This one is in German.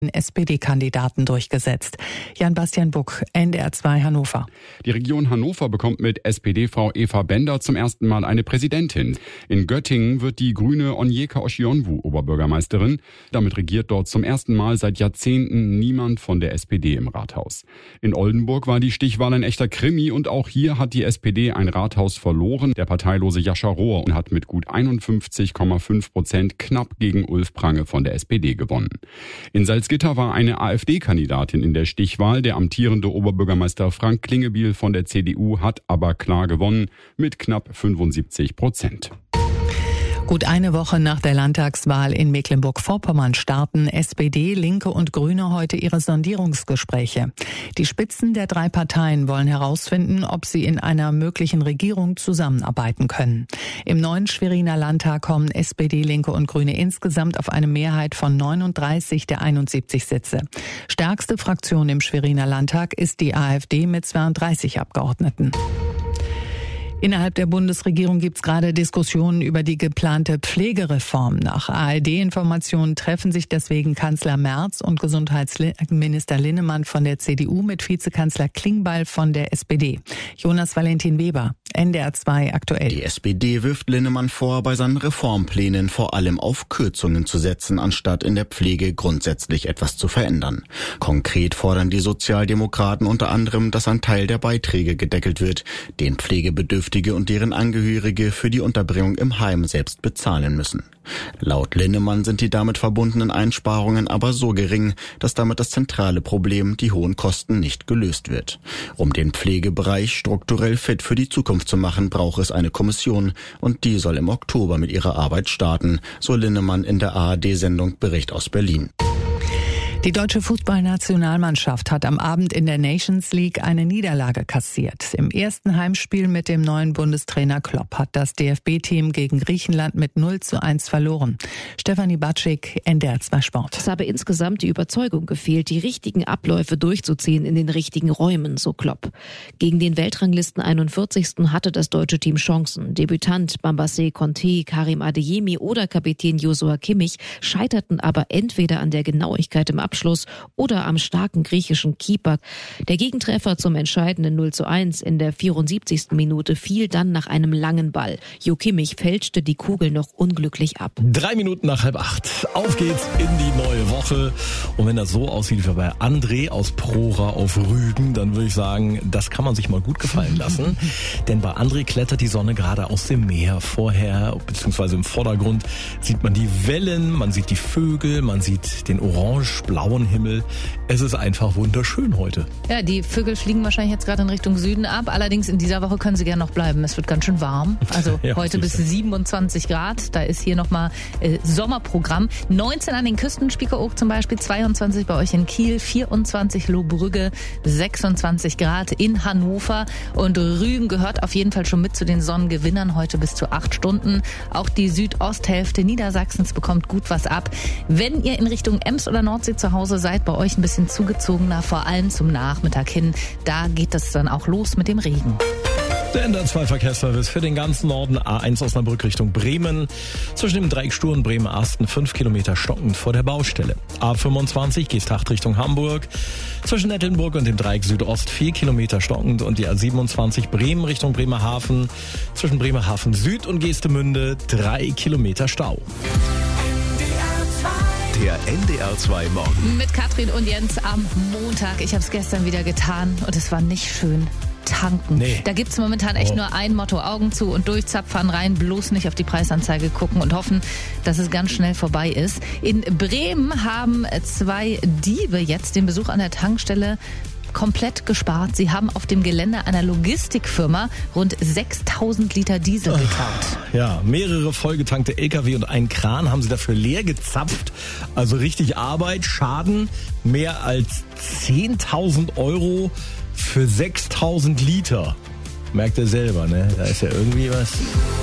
SPD-Kandidaten durchgesetzt. Jan-Bastian Buck, NDR 2 Hannover. Die Region Hannover bekommt mit SPD-Frau Eva Bender zum ersten Mal eine Präsidentin. In Göttingen wird die grüne Onyeka Oshionwu Oberbürgermeisterin. Damit regiert dort zum ersten Mal seit Jahrzehnten niemand von der SPD im Rathaus. In Oldenburg war die Stichwahl ein echter Krimi und auch hier hat die SPD ein Rathaus verloren. Der parteilose Jascha Rohr hat mit gut 51,5% knapp gegen Ulf Prange von der SPD gewonnen. In Salzgitter war eine AfD-Kandidatin in der Stichwahl. Der amtierende Oberbürgermeister Frank Klingebiel von der CDU hat aber klar gewonnen mit knapp 75%. Gut eine Woche nach der Landtagswahl in Mecklenburg-Vorpommern starten SPD, Linke und Grüne heute ihre Sondierungsgespräche. Die Spitzen der drei Parteien wollen herausfinden, ob sie in einer möglichen Regierung zusammenarbeiten können. Im neuen Schweriner Landtag kommen SPD, Linke und Grüne insgesamt auf eine Mehrheit von 39 der 71 Sitze. Stärkste Fraktion im Schweriner Landtag ist die AfD mit 32 Abgeordneten. Innerhalb der Bundesregierung gibt es gerade Diskussionen über die geplante Pflegereform. Nach ARD-Informationen treffen sich deswegen Kanzler Merz und Gesundheitsminister Linnemann von der CDU mit Vizekanzler Klingbeil von der SPD. Jonas Valentin Weber, NDR 2 aktuell. Die SPD wirft Linnemann vor, bei seinen Reformplänen vor allem auf Kürzungen zu setzen, anstatt in der Pflege grundsätzlich etwas zu verändern. Konkret fordern die Sozialdemokraten unter anderem, dass ein Teil der Beiträge gedeckelt wird, den Pflegebedürftige und deren Angehörige für die Unterbringung im Heim selbst bezahlen müssen. Laut Linnemann sind die damit verbundenen Einsparungen aber so gering, dass damit das zentrale Problem, die hohen Kosten, nicht gelöst wird. Um den Pflegebereich strukturell fit für die Zukunft zu machen, braucht es eine Kommission und die soll im Oktober mit ihrer Arbeit starten, so Linnemann in der ARD-Sendung Bericht aus Berlin. Die deutsche Fußballnationalmannschaft hat am Abend in der Nations League eine Niederlage kassiert. Im ersten Heimspiel mit dem neuen Bundestrainer Klopp hat das DFB-Team gegen Griechenland mit 0:1 verloren. Stefanie Batschik, NDR 2 Sport. Es habe insgesamt die Überzeugung gefehlt, die richtigen Abläufe durchzuziehen in den richtigen Räumen, so Klopp. Gegen den Weltranglisten 41. hatte das deutsche Team Chancen. Debütant Bambassé Conté, Karim Adeyemi oder Kapitän Joshua Kimmich scheiterten aber entweder an der Genauigkeit im Abschluss oder am starken griechischen Keeper. Der Gegentreffer zum entscheidenden 0:1 in der 74. Minute fiel dann nach einem langen Ball. Jo Kimmich fälschte die Kugel noch unglücklich ab. 3 Minuten nach 7:30. Auf geht's in die neue Woche. Und wenn das so aussieht wie bei André aus Prora auf Rügen, dann würde ich sagen, das kann man sich mal gut gefallen lassen. Denn bei André klettert die Sonne gerade aus dem Meer. Vorher, beziehungsweise im Vordergrund, sieht man die Wellen, man sieht die Vögel, man sieht den orange-blauen Himmel. Es ist einfach wunderschön heute. Ja, die Vögel fliegen wahrscheinlich jetzt gerade in Richtung Süden ab. Allerdings in dieser Woche können sie gerne noch bleiben. Es wird ganz schön warm. Also ja, heute bis 27 Grad. Da ist hier nochmal Sommerprogramm. 19 an den Küsten, Spiekeroog zum Beispiel, 22 bei euch in Kiel, 24 Lohbrügge, 26 Grad in Hannover. Und Rügen gehört auf jeden Fall schon mit zu den Sonnengewinnern. Heute bis zu 8 Stunden. Auch die Südosthälfte Niedersachsens bekommt gut was ab. Wenn ihr in Richtung Ems oder Nordsee zu Hause seid, bei euch ein bisschen zugezogener, vor allem zum Nachmittag hin. Da geht es dann auch los mit dem Regen. Der NDR 2 Verkehrsservice für den ganzen Norden, A1 Osnabrück Richtung Bremen. Zwischen dem Dreieck Stur und Bremen-Asten 5 Kilometer stockend vor der Baustelle. A25 Geesthacht Richtung Hamburg. Zwischen Nettelnburg und dem Dreieck Südost 4 Kilometer stockend und die A27 Bremen Richtung Bremerhaven. Zwischen Bremerhaven Süd und Geestemünde 3 Kilometer Stau. Der NDR 2 Morgen. Mit Katrin und Jens am Montag. Ich habe es gestern wieder getan und es war nicht schön. Tanken. Nee. Da gibt's momentan echt nur ein Motto: Augen zu und durchzapfern rein, bloß nicht auf die Preisanzeige gucken und hoffen, dass es ganz schnell vorbei ist. In Bremen haben 2 Diebe jetzt den Besuch an der Tankstelle komplett gespart. Sie haben auf dem Gelände einer Logistikfirma rund 6.000 Liter Diesel geklaut. Ja, mehrere vollgetankte LKW und einen Kran haben sie dafür leer gezapft. Also richtig Arbeit, Schaden mehr als 10.000 Euro für 6.000 Liter. Merkt ihr selber, ne? Da ist ja irgendwie was.